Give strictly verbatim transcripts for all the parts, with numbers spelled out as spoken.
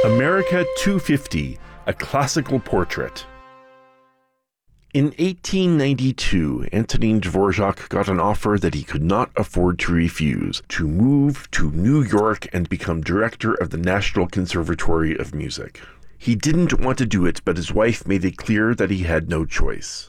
America two fifty, a classical portrait. In eighteen ninety-two, Antonin Dvorak got an offer that he could not afford to refuse, to move to New York and become director of the National Conservatory of Music. He didn't want to do it, but his wife made it clear that he had no choice.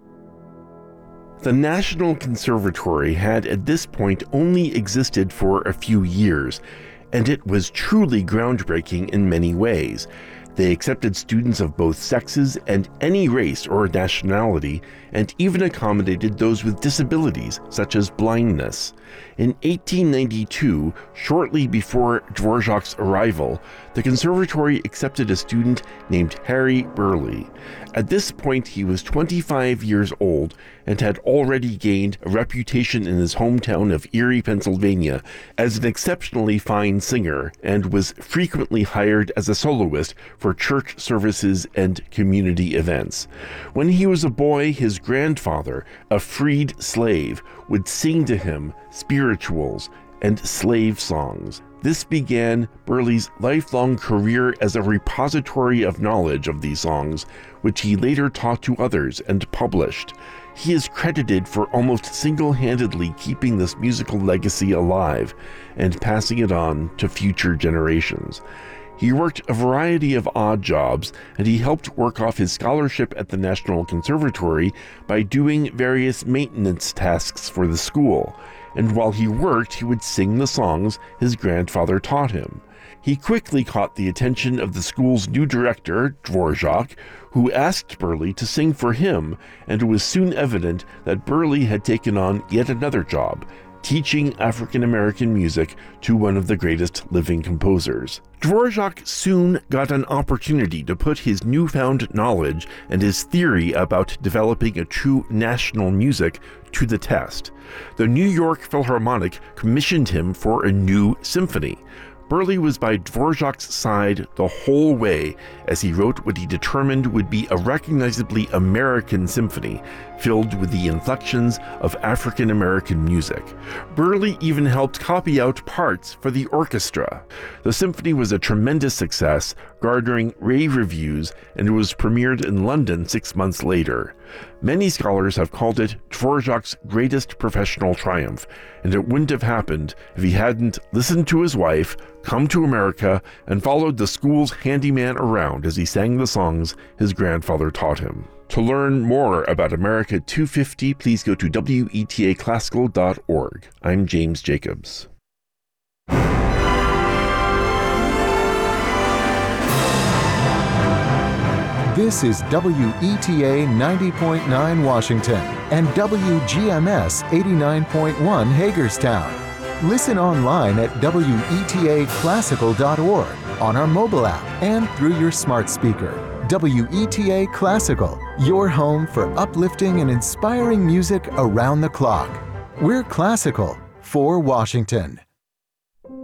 The National Conservatory had at this point only existed for a few years, and it was truly groundbreaking in many ways. They accepted students of both sexes and any race or nationality, and even accommodated those with disabilities, such as blindness. In eighteen ninety-two, shortly before Dvorak's arrival, the conservatory accepted a student named Harry Burleigh. At this point, he was twenty-five years old and had already gained a reputation in his hometown of Erie, Pennsylvania, as an exceptionally fine singer, and was frequently hired as a soloist for church services and community events. When he was a boy, his grandfather, a freed slave, would sing to him spirituals and slave songs. This began Burleigh's lifelong career as a repository of knowledge of these songs, which he later taught to others and published. He is credited for almost single-handedly keeping this musical legacy alive and passing it on to future generations. He worked a variety of odd jobs, and he helped work off his scholarship at the National Conservatory by doing various maintenance tasks for the school. And while he worked, he would sing the songs his grandfather taught him. He quickly caught the attention of the school's new director, Dvorak, who asked Burleigh to sing for him, and it was soon evident that Burleigh had taken on yet another job, teaching African-American music to one of the greatest living composers. Dvorak soon got an opportunity to put his newfound knowledge and his theory about developing a true national music to the test. The New York Philharmonic commissioned him for a new symphony. Burleigh was by Dvorak's side the whole way as he wrote what he determined would be a recognizably American symphony, filled with the inflections of African-American music. Burleigh even helped copy out parts for the orchestra. The symphony was a tremendous success, garnering rave reviews, and it was premiered in London six months later. Many scholars have called it Dvorak's greatest professional triumph, and it wouldn't have happened if he hadn't listened to his wife, come to America, and followed the school's handyman around as he sang the songs his grandfather taught him. To learn more about America two fifty, please go to W E T A classical dot org. I'm James Jacobs. This is W E T A ninety point nine Washington and W G M S eighty-nine point one Hagerstown. Listen online at W E T A classical dot org, on our mobile app, and through your smart speaker. W E T A Classical, your home for uplifting and inspiring music around the clock. We're classical for Washington.